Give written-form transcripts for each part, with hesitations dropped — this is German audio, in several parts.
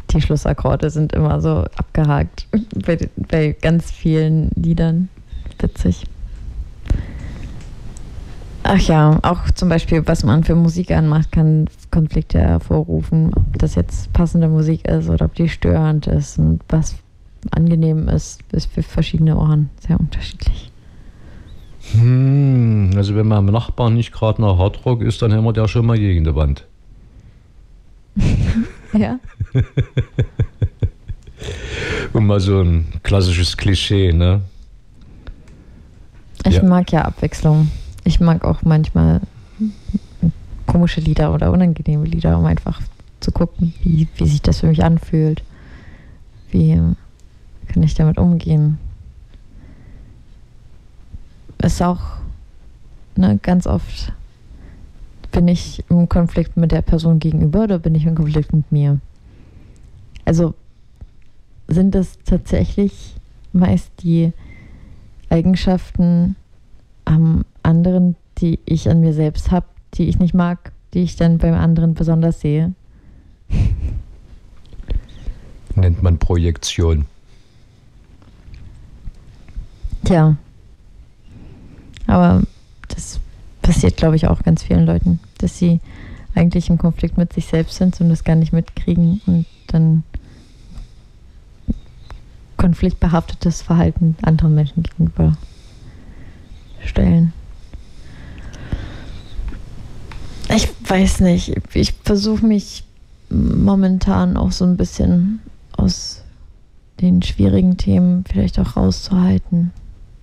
Die Schlussakkorde sind immer so abgehakt bei ganz vielen Liedern. Witzig. Ach ja, auch zum Beispiel, was man für Musik anmacht, kann Konflikte hervorrufen. Ob das jetzt passende Musik ist oder ob die störend ist und was angenehm ist für verschiedene Ohren sehr unterschiedlich. Also wenn mein Nachbar nicht gerade nach Hardrock ist, dann hämmert er schon mal gegen die Wand. Ja. Und mal so ein klassisches Klischee, ne? Ich mag ja Abwechslung. Ich mag auch manchmal komische Lieder oder unangenehme Lieder, um einfach zu gucken, wie sich das für mich anfühlt. Wie kann ich damit umgehen? Ist auch, ne, ganz oft bin ich im Konflikt mit der Person gegenüber oder bin ich im Konflikt mit mir? Also sind es tatsächlich meist die Eigenschaften am anderen, die ich an mir selbst habe, die ich nicht mag, die ich dann beim anderen besonders sehe? Nennt man Projektion. Tja. Aber das passiert, glaube ich, auch ganz vielen Leuten, dass sie eigentlich im Konflikt mit sich selbst sind und das gar nicht mitkriegen und dann konfliktbehaftetes Verhalten anderen Menschen gegenüber stellen. Ich weiß nicht. Ich versuche mich momentan auch so ein bisschen aus den schwierigen Themen vielleicht auch rauszuhalten.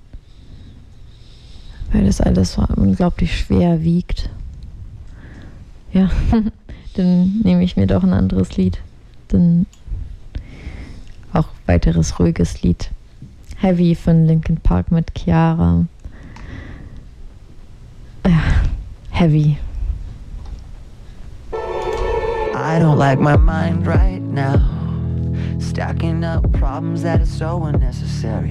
Weil das alles so unglaublich schwer wiegt. Ja, dann nehme ich mir doch ein anderes Lied. Dann auch weiteres ruhiges Lied. Heavy von Linkin Park mit Chiara. Ja, Heavy. I don't like my mind right now. Stacking up problems that are so unnecessary.